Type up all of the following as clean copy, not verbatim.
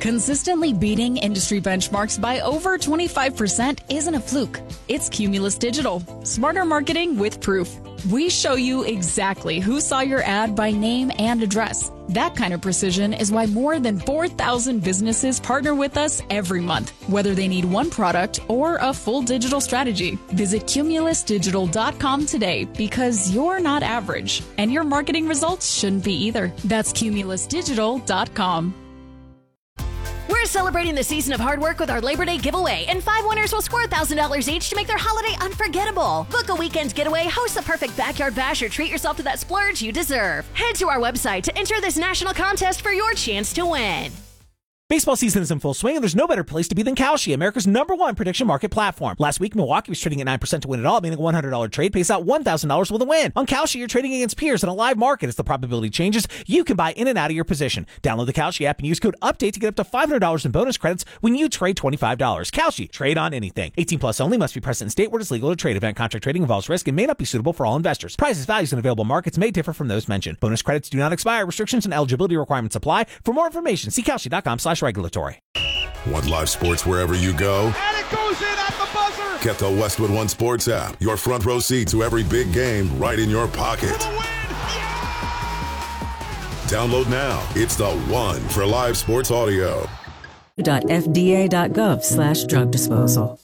Consistently beating industry benchmarks by over 25% isn't a fluke. It's Cumulus Digital. Smarter marketing with proof. We show you exactly who saw your ad by name and address. That kind of precision is why more than 4,000 businesses partner with us every month, whether they need one product or a full digital strategy. Visit cumulusdigital.com today because you're not average, and your marketing results shouldn't be either. That's cumulusdigital.com. We're celebrating the season of hard work with our Labor Day giveaway, and 5 winners will score $1,000 each to make their holiday unforgettable. Book a weekend getaway, host the perfect backyard bash, or treat yourself to that splurge you deserve. Head to our website to enter this national contest for your chance to win. Baseball season is in full swing, and there's no better place to be than Kalshi, America's #1 prediction market platform. Last week, Milwaukee was trading at 9% to win it all, meaning a $100 trade pays out $1,000 with a win. On Kalshi, you're trading against peers in a live market. As the probability changes, you can buy in and out of your position. Download the Kalshi app and use code UPDATE to get up to $500 in bonus credits when you trade $25. Kalshi, trade on anything. 18 plus only, must be present in state where it's legal to trade. Event contract trading involves risk and may not be suitable for all investors. Prices, values, and available markets may differ from those mentioned. Bonus credits do not expire. Restrictions and eligibility requirements apply. For more information, see Kalshi.com/regulatory. Want live sports wherever you go? And it goes in at the buzzer! Get the Westwood One Sports app. Your front row seat to every big game right in your pocket. For the win! Yeah! Download now. It's the one for live sports audio. .fda.gov/drug disposal.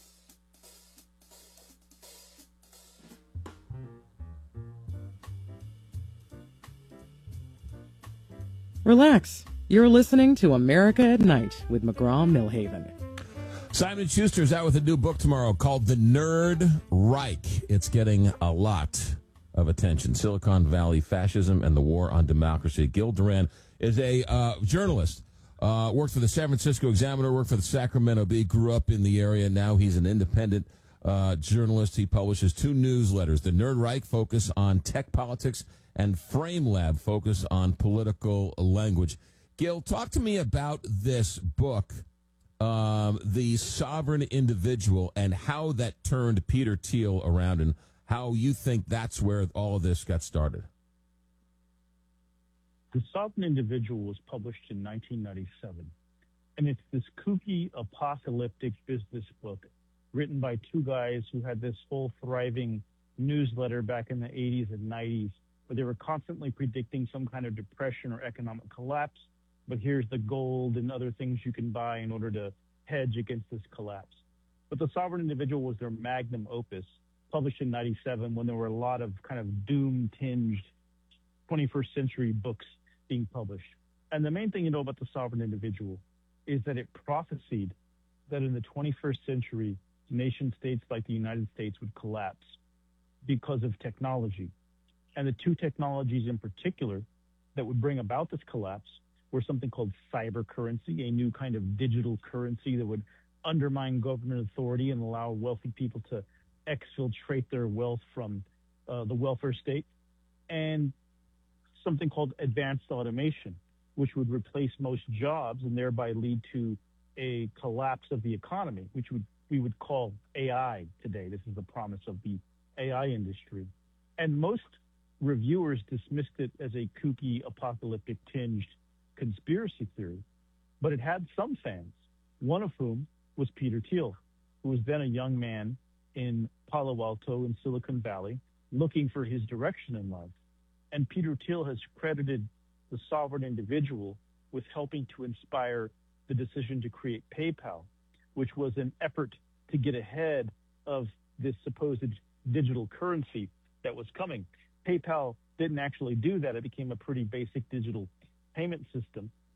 Relax. You're listening to America at Night with McGraw-Milhaven. Simon Schuster's out with a new book tomorrow called The Nerd Reich. It's getting a lot of attention. Silicon Valley Fascism and the War on Democracy. Gil Duran is a journalist. Worked for the San Francisco Examiner, worked for the Sacramento Bee, grew up in the area. Now he's an independent journalist. He publishes 2 newsletters. The Nerd Reich focus on tech politics and Frame Lab focus on political language. Gil, talk to me about this book, The Sovereign Individual, and how that turned Peter Thiel around and how you think that's where all of this got started. The Sovereign Individual was published in 1997, and it's this kooky, apocalyptic business book written by 2 guys who had this whole thriving newsletter back in the 80s and 90s, where they were constantly predicting some kind of depression or economic collapse. But here's the gold and other things you can buy in order to hedge against this collapse. But The Sovereign Individual was their magnum opus, published in 97, when there were a lot of kind of doom-tinged 21st century books being published. And the main thing you know about The Sovereign Individual is that it prophesied that in the 21st century, nation-states like the United States would collapse because of technology. And the 2 technologies in particular that would bring about this collapse were something called cyber currency, a new kind of digital currency that would undermine government authority and allow wealthy people to exfiltrate their wealth from the welfare state, and something called advanced automation, which would replace most jobs and thereby lead to a collapse of the economy, which we would call AI today. This is the promise of the AI industry. And most reviewers dismissed it as a kooky, apocalyptic tinged conspiracy theory, but it had some fans, one of whom was Peter Thiel, who was then a young man in Palo Alto in Silicon Valley looking for his direction in life. And Peter Thiel has credited The Sovereign Individual with helping to inspire the decision to create PayPal, which was an effort to get ahead of this supposed digital currency that was coming. PayPal didn't actually do that. It became a pretty basic digital payment system,